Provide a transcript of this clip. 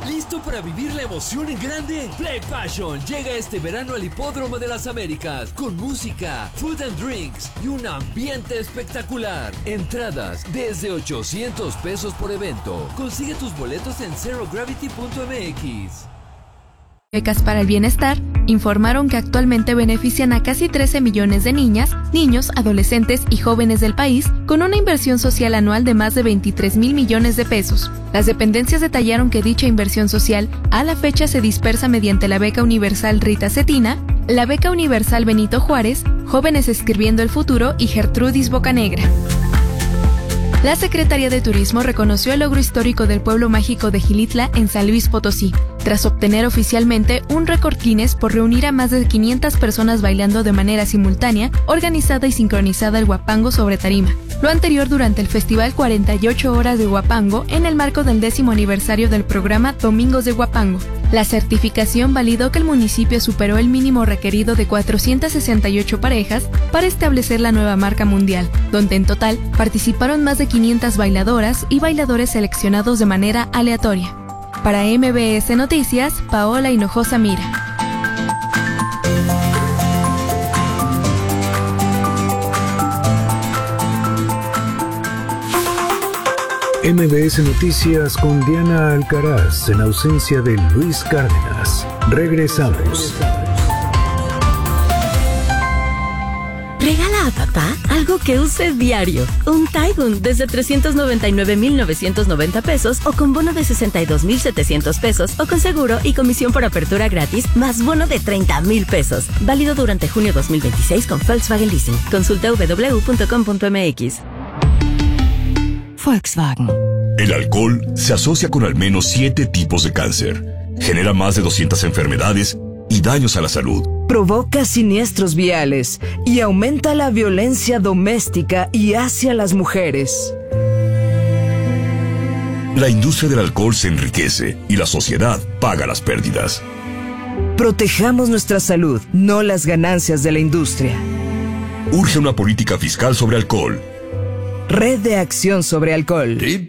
¿Listo para vivir la emoción en grande? Play Passion llega este verano al Hipódromo de las Américas con música, food and drinks y un ambiente espectacular. Entradas desde 800 pesos por evento. Consigue tus boletos en zerogravity.mx. Becas para el Bienestar informaron que actualmente benefician a casi 13 millones de niñas, niños, adolescentes y jóvenes del país con una inversión social anual de más de 23,000 millones de pesos. Las dependencias detallaron que dicha inversión social a la fecha se dispersa mediante la Beca Universal Rita Cetina, la Beca Universal Benito Juárez, Jóvenes Escribiendo el Futuro y Gertrudis Bocanegra. La Secretaría de Turismo reconoció el logro histórico del pueblo mágico de Xilitla en San Luis Potosí, tras obtener oficialmente un récord Guinness por reunir a más de 500 personas bailando de manera simultánea, organizada y sincronizada el huapango sobre tarima. Lo anterior durante el festival 48 Horas de Huapango en el marco del 10º aniversario del programa Domingos de Huapango. La certificación validó que el municipio superó el mínimo requerido de 468 parejas para establecer la nueva marca mundial, donde en total participaron más de 500 bailadoras y bailadores seleccionados de manera aleatoria. Para MBS Noticias, Paola Hinojosa Mira. MBS Noticias con Diana Alcaraz en ausencia de Luis Cárdenas. Regresamos. Regala a papá algo que use diario. Un Taigun desde 399,990 pesos o con bono de 62,700 pesos o con seguro y comisión por apertura gratis más bono de 30,000 pesos. Válido durante junio 2026 con Volkswagen Leasing. Consulta www.com.mx. Volkswagen. El alcohol se asocia con al menos 7 tipos de cáncer. Genera más de 200 enfermedades y daños a la salud. Provoca siniestros viales y aumenta la violencia doméstica y hacia las mujeres. La industria del alcohol se enriquece y la sociedad paga las pérdidas. Protejamos nuestra salud, no las ganancias de la industria. Urge una política fiscal sobre alcohol. Red de Acción sobre Alcohol.